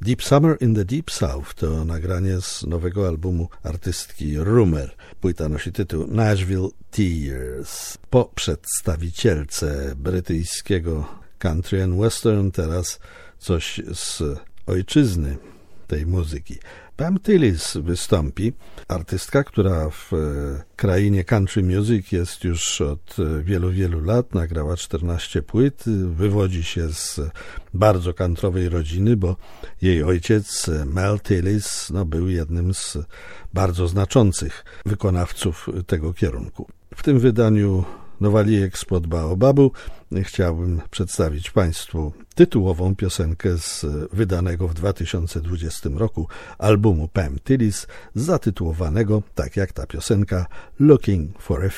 Deep Summer in the Deep South to nagranie z nowego albumu artystki Rumer. Płyta nosi tytuł Nashville Tears. Po przedstawicielce brytyjskiego country and western teraz coś z ojczyzny tej muzyki. Pam Tillis wystąpi, artystka, która w krainie country music jest już od wielu, wielu lat, nagrała 14 płyt, wywodzi się z bardzo countrywej rodziny, bo jej ojciec Mel Tillis był jednym z bardzo znaczących wykonawców tego kierunku. W tym wydaniu Nowalijek spod Baobabu chciałbym przedstawić Państwu tytułową piosenkę z wydanego w 2020 roku albumu Pam Tillis, zatytułowanego, tak jak ta piosenka, Looking for a